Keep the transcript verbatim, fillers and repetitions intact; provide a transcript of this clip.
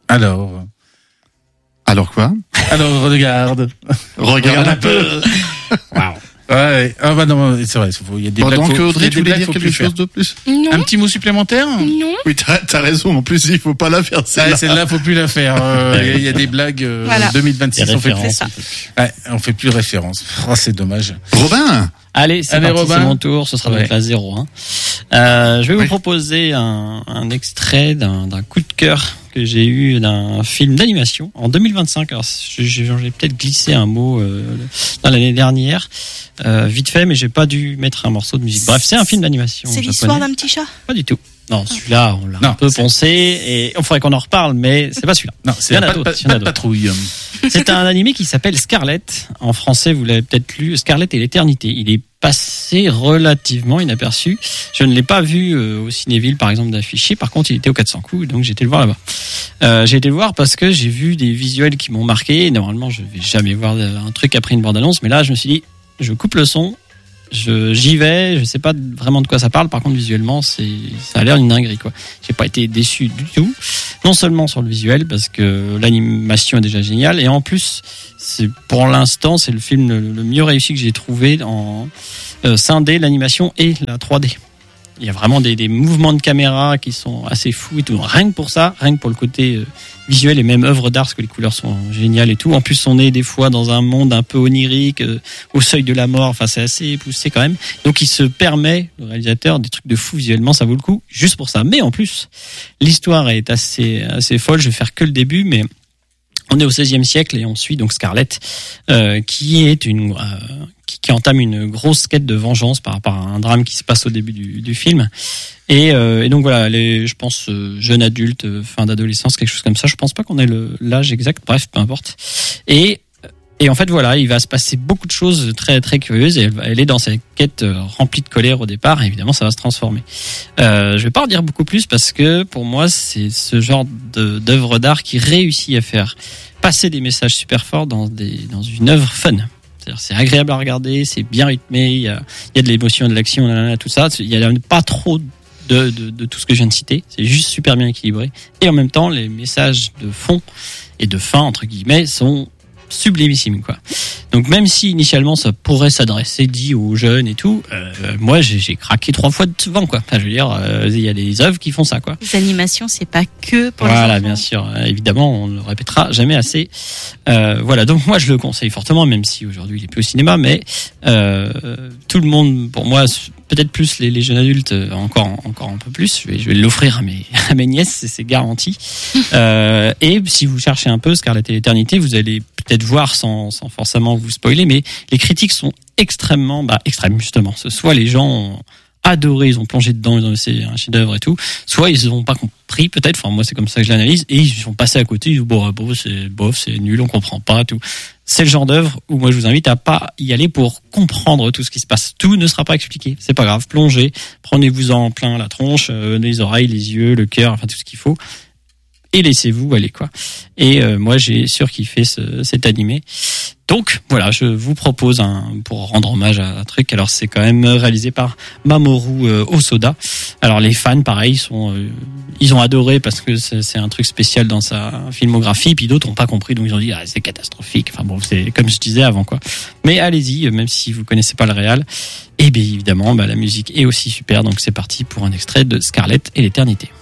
Alors. Alors quoi? Alors regarde. Regarde un peu. Waouh. Ouais, ah bah non, c'est vrai, il y a des bon, blagues. Donc faut, Audrey, tu voulais dire faut quelque chose de plus? Non. Un petit mot supplémentaire? Non. Oui, t'as, t'as raison. En plus, il faut pas la faire celle-là. Ah, celle-là, faut plus la faire. Il euh, y, y a des blagues. Euh, voilà. deux mille vingt-six, on fait plus. Ça. Ouais, on fait plus référence. Oh, c'est dommage. Robin. Allez, c'est Allez, parti, Robin. c'est mon tour. Ce sera Ouais. donc la zéro. Hein. Euh, je vais Oui. vous proposer un, un extrait d'un, d'un coup de cœur que j'ai eu d'un film d'animation en deux mille vingt-cinq. Alors, j'ai, j'ai peut-être glissé un mot euh, dans l'année dernière, euh, vite fait, mais j'ai pas dû mettre un morceau de musique. Bref, c'est un film d'animation. C'est japonais. l'histoire d'un petit chat? Pas du tout. Non, celui-là, on l'a Non, un peu c'est- poncé et on faudrait qu'on en reparle, mais c'est pas celui-là. Non, c'est Il y en a pas, de- d'autres, pas, il y en a pas de d'autres. patrouille. C'est un animé qui s'appelle Scarlett. En français, vous l'avez peut-être lu, Scarlett et l'éternité. Il est passé relativement inaperçu. Je ne l'ai pas vu euh, au Cinéville, par exemple, d'affiché. Par contre, il était au quatre cents coups, donc j'ai été le voir là-bas. Euh, j'ai été le voir parce que j'ai vu des visuels qui m'ont marqué. Normalement, je vais jamais voir un truc après une bande-annonce, mais là, je me suis dit, je coupe le son. Je, j'y vais, je sais pas vraiment de quoi ça parle. Par contre, visuellement, c'est, ça a l'air d'une dinguerie, quoi. J'ai pas été déçu du tout. Non seulement sur le visuel, parce que l'animation est déjà géniale, et en plus, c'est, pour l'instant, c'est le film le, le mieux réussi que j'ai trouvé en euh, scindé l'animation et la trois D. Il y a vraiment des, des mouvements de caméra qui sont assez fous et tout. Rien que pour ça, rien que pour le côté euh, visuel et même œuvre d'art, parce que les couleurs sont géniales et tout. En plus, on est des fois dans un monde un peu onirique, euh, au seuil de la mort. Enfin, c'est assez poussé quand même. Donc, il se permet, le réalisateur, des trucs de fou visuellement. Ça vaut le coup, juste pour ça. Mais en plus, l'histoire est assez, assez folle. Je vais faire que le début, mais on est au seizième siècle et on suit donc Scarlett, euh, qui est une, euh, qui, qui entame une grosse quête de vengeance par rapport à un drame qui se passe au début du, du film. Et, euh, et donc voilà, elle est, je pense, euh, jeune adulte, euh, fin d'adolescence, quelque chose comme ça. Je pense pas qu'on ait le, l'âge exact. Bref, peu importe. Et Et en fait, voilà, il va se passer beaucoup de choses très très curieuses. Et elle, elle est dans cette quête euh, remplie de colère au départ. Et évidemment, ça va se transformer. Euh, je vais pas en dire beaucoup plus parce que pour moi, c'est ce genre de, d'œuvre d'art qui réussit à faire passer des messages super forts dans des dans une œuvre fun. C'est-à-dire, c'est agréable à regarder, c'est bien rythmé. Il y a il y a de l'émotion, de l'action, nanana, tout ça. Il y a pas trop de, de de tout ce que je viens de citer. C'est juste super bien équilibré. Et en même temps, les messages de fond et de fin entre guillemets sont sublimissime, quoi. Donc même si initialement ça pourrait s'adresser dit aux jeunes et tout, euh, moi j'ai, j'ai craqué trois fois devant, quoi. Enfin, je veux dire, euh, il y a des œuvres qui font ça, quoi. Les animations, c'est pas que pour Voilà, les enfants. bien sûr. Euh, évidemment, on ne le répétera jamais assez. Euh, voilà, donc moi je le conseille fortement, même si aujourd'hui il est plus au cinéma, mais euh, tout le monde, pour moi, peut-être plus les, les jeunes adultes, encore encore un peu plus. Je vais, je vais l'offrir à mes à mes nièces, c'est, c'est garanti. euh, et si vous cherchez un peu Scarlett et l'éternité, vous allez peut-être voir sans sans forcément vous spoiler, mais les critiques sont extrêmement, bah extrêmes justement. Soit les gens ont adoré, ils ont plongé dedans, ils ont c'est un chef-d'œuvre et tout. Soit ils n'ont pas compris, peut-être. Enfin moi c'est comme ça que je l'analyse, et ils sont passés à côté. Ils disent bon, bon c'est bof, c'est nul, on comprend pas tout. C'est le genre d'œuvre où moi je vous invite à pas y aller pour comprendre tout ce qui se passe. Tout ne sera pas expliqué, c'est pas grave. Plongez, prenez-vous en plein la tronche, euh, les oreilles, les yeux, le cœur, enfin tout ce qu'il faut. Et laissez-vous aller, quoi. Et euh, moi, j'ai surkiffé ce, cet animé. Donc, voilà, je vous propose un, pour rendre hommage à un truc. Alors, c'est quand même réalisé par Mamoru euh, Hosoda. Alors, les fans, pareil, sont, euh, ils ont adoré parce que c'est, c'est un truc spécial dans sa filmographie. Puis d'autres n'ont pas compris, donc ils ont dit ah c'est catastrophique. Enfin bon, c'est comme je disais avant, quoi. Mais allez-y, même si vous connaissez pas le réal. Et bien évidemment, bah, la musique est aussi super. Donc c'est parti pour un extrait de Scarlett et l'éternité.